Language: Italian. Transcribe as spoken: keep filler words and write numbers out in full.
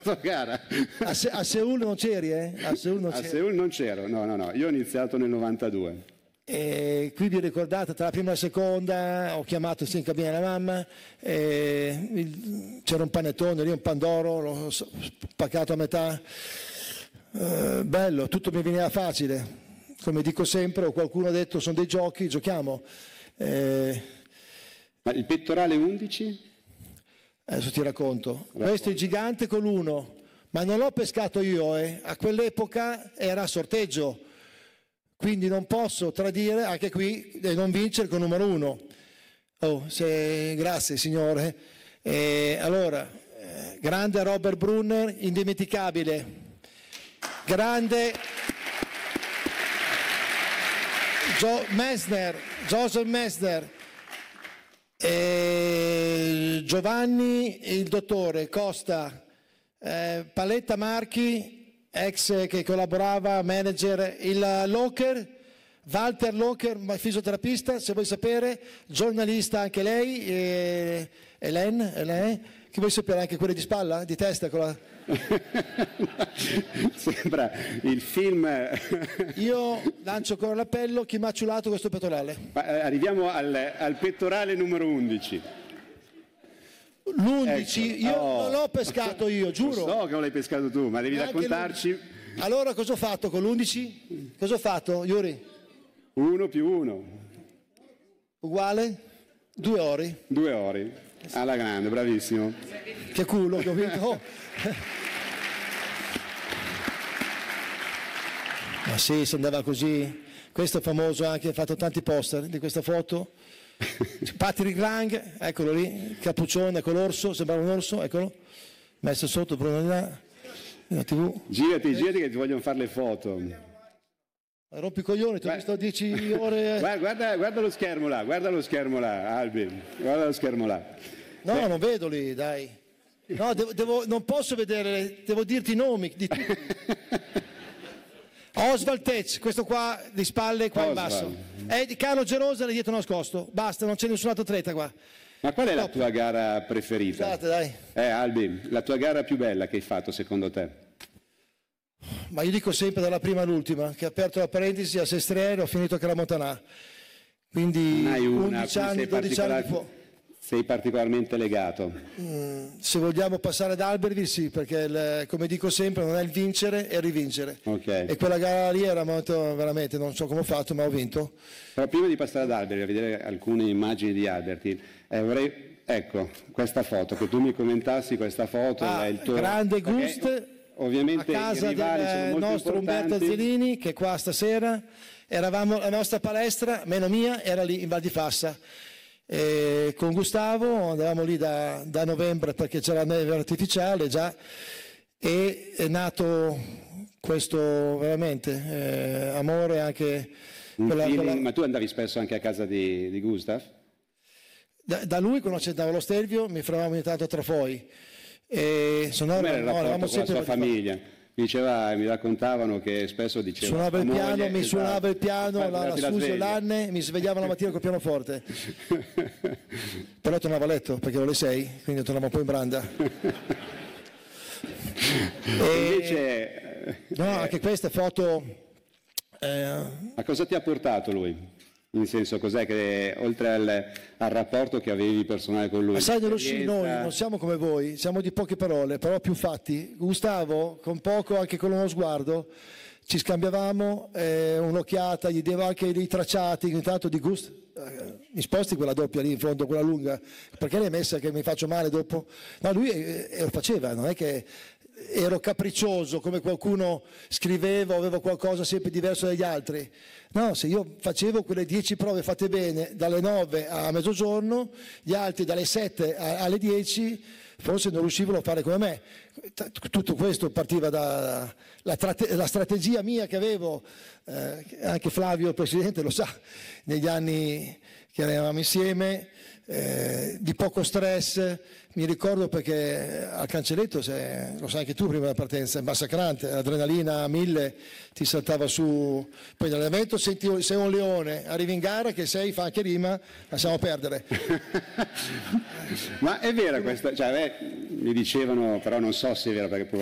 gara. A, Se- a Seul non c'eri, eh? A Seul non A c'eri. Seul non c'ero, no, no, no, io ho iniziato nel novantadue. E qui vi ricordate, tra la prima e la seconda ho chiamato in cabina la mamma, e il- c'era un panettone lì, un pandoro, l'ho s- spaccato a metà. Eh, bello, tutto mi veniva facile. Come dico sempre, o qualcuno ha detto sono dei giochi, giochiamo. Eh, Ma il pettorale undici? adesso ti racconto. Questo è il gigante con l'uno, ma non l'ho pescato io, eh. A quell'epoca era a sorteggio, quindi non posso tradire anche qui e non vincere con numero uno. Oh, se... Grazie signore. Eh, allora, eh, grande Robert Brunner, indimenticabile. Grande Gio- Messner, Joseph Messner. Eh, Giovanni il dottore Costa, eh, Paletta Marchi, ex che collaborava, manager, il Locker, Walter Locker, fisioterapista, se vuoi sapere, giornalista anche lei, eh, Hélène, Hélène, che vuoi sapere anche quelle di spalla, di testa? Con la... Sembra il film. Io lancio ancora l'appello, chi mi ha ciulato questo pettorale? Ma, eh, arriviamo al, al pettorale numero undici. L'undici, Ecco. io Oh. non l'ho pescato io, giuro. So che non l'hai pescato tu, ma devi Neanche raccontarci. l'undici. Allora cosa ho fatto con l'undici? Cosa ho fatto, Yuri? Uno più uno, Uguale? Due ori. due ori. Alla grande, bravissimo. Che culo che ho vinto. Oh. Ma sì, si andava così. Questo è famoso anche, ha fatto tanti poster di questa foto. Patrick Lang, eccolo lì, cappuccione con l'orso, sembrava un orso, eccolo. Messo sotto Bruno di là, la tivù. Girati, girati che ti vogliono fare le foto. Rompi i coglioni, ti ho Guarda- visto dieci ore. Guarda, guarda, guarda lo schermo là, guarda lo schermo là, Albi, guarda lo schermo là. No, non vedo lì, dai. No, devo, devo- non posso vedere, devo dirti i nomi di tutti. Oswald Tech, questo qua di spalle, qua in Oswald. basso. È di Carlo Gerosa, lì dietro nascosto. Basta, non c'è nessun altro atleta qua. Ma qual è la tua gara preferita? Scusate, dai. Eh, Albi, la tua gara più bella che hai fatto secondo te? Ma io dico sempre dalla prima all'ultima, che ho aperto la parentesi a Sestriere, ho finito a Cramontanà. Quindi Non hai una, undici a cui anni, sei, dodici anni particolar- di fuoco. sei particolarmente legato. Se vogliamo passare ad Albertville, sì, perché il- come dico sempre non è il vincere, è il rivincere. Ok. E quella gara lì era molto, veramente, non so come ho fatto, ma ho vinto. Però prima di passare ad Alberti, a vedere alcune immagini di Alberti, eh, vorrei, ecco, questa foto, che tu mi commentassi questa foto. Ah, è il tuo, grande perché Gust, ovviamente a casa i rivali sono del molto nostro Umberto importanti. Azzolini, che è qua stasera. Eravamo, la nostra palestra, meno mia, era lì in Val di Fassa. E con Gustavo andavamo lì da, da novembre perché c'era la neve artificiale già, e è nato questo veramente eh, amore anche Un per la- per feeling- la- Ma tu andavi spesso anche a casa di, di Gustav? da, da lui quando c'era lo Stelvio mi fermavamo ogni tanto a Trafoi, e suonava, Com'era il no, rapporto eravamo con la sempre sua a Val di Fassa. famiglia? Mi diceva, mi raccontavano che spesso diceva Suonava il sua piano, moglie, mi esatto, suonava il piano, la, la guardati Susi e sveglia. l'Anne, mi svegliava la mattina col pianoforte. Però tornavo a letto perché ero le sei, quindi tornavo un po' in branda. E- Invece, eh, no, anche queste foto, eh, a cosa ti ha portato lui? In senso, cos'è che, oltre al, al rapporto che avevi personale con lui? ma sai nello sci noi l'esperienza- non siamo come voi, siamo di poche parole, però più fatti. Gustavo, con poco, anche con uno sguardo, ci scambiavamo eh, un'occhiata, gli devo anche dei tracciati, ogni tanto di Gust, eh, mi sposti quella doppia lì in fondo, quella lunga, perché l'hai messa che mi faccio male dopo? No, lui eh, eh, lo faceva, non è che ero capriccioso come qualcuno scriveva o avevo qualcosa sempre diverso dagli altri. No, se io facevo quelle dieci prove fatte bene dalle nove a mezzogiorno, gli altri dalle sette a- alle dieci forse non riuscivano a fare come me. T- Tutto questo partiva dalla la strategia mia che avevo, eh, anche Flavio, il presidente, lo sa, negli anni che eravamo insieme, eh, di poco stress. Mi ricordo perché al cancelletto, se, lo sai anche tu prima della partenza, è massacrante, l'adrenalina a mille ti saltava su, poi nell'evento senti, sei un leone, arrivi in gara che sei, fa anche rima, lasciamo perdere. Ma è vera questa, cioè, beh, mi dicevano, però non so se è vero perché